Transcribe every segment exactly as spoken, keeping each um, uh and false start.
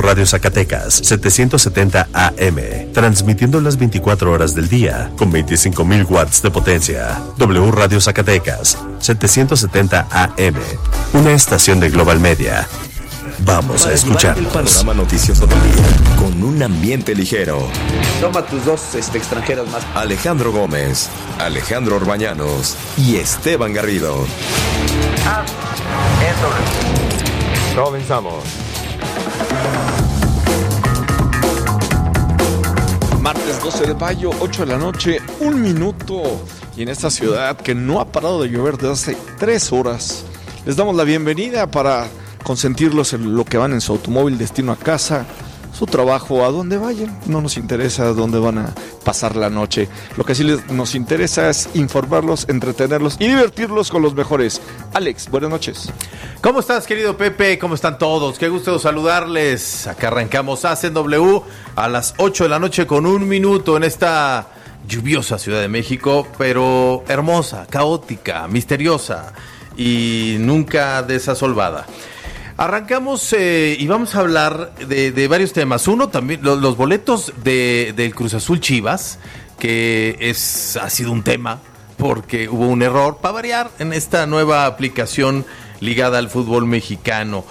Radio Zacatecas, setecientos setenta A M, transmitiendo las veinticuatro horas del día, con veinticinco mil watts de potencia. W Radio Zacatecas, setecientos setenta A M, una estación de Global Media. Vamos a escucharnos. El panorama noticioso del día, con un ambiente ligero. Toma tus dos este, extranjeros más. Alejandro Gómez, Alejandro Orbañanos y Esteban Garrido. Ah, eso. Comenzamos. Martes doce de mayo, ocho de la noche, un minuto. Y en esta ciudad que no ha parado de llover desde hace tres horas, les damos la bienvenida para consentirlos en lo que van en su automóvil destino a casa, su trabajo, a donde vayan. No nos interesa dónde van a pasar la noche. Lo que sí les, nos interesa es informarlos, entretenerlos y divertirlos con los mejores. Alex, buenas noches. ¿Cómo estás, querido Pepe? ¿Cómo están todos? Qué gusto saludarles. Acá arrancamos A C en W a las ocho de la noche con un minuto en esta lluviosa Ciudad de México, pero hermosa, caótica, misteriosa y nunca desasolvada. Arrancamos eh, y vamos a hablar de, de varios temas. Uno también, los, los boletos de, del Cruz Azul Chivas, que es ha sido un tema porque hubo un error, para variar, en esta nueva aplicación ligada al fútbol mexicano.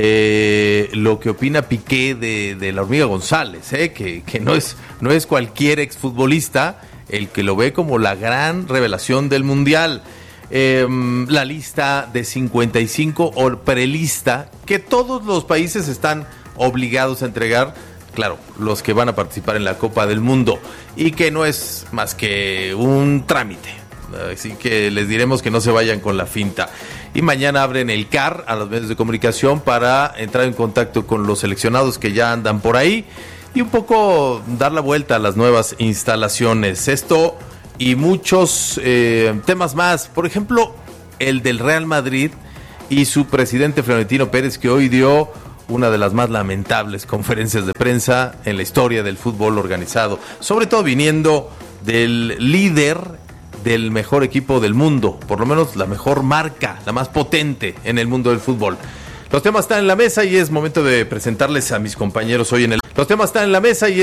Eh, lo que opina Piqué de, de la Hormiga González, eh, que, que no es, no es cualquier exfutbolista el que lo ve como la gran revelación del Mundial. Eh, la lista de cincuenta y cinco o prelista que todos los países están obligados a entregar, claro, los que van a participar en la Copa del Mundo, y que no es más que un trámite, así que les diremos que no se vayan con la finta. Y mañana abren el C A R a los medios de comunicación para entrar en contacto con los seleccionados que ya andan por ahí y un poco dar la vuelta a las nuevas instalaciones. Esto y muchos eh, temas más, por ejemplo, el del Real Madrid y su presidente Florentino Pérez, que hoy dio una de las más lamentables conferencias de prensa en la historia del fútbol organizado, sobre todo viniendo del líder del mejor equipo del mundo, por lo menos la mejor marca, la más potente en el mundo del fútbol. Los temas están en la mesa y es momento de presentarles a mis compañeros hoy en el... Los temas están en la mesa y es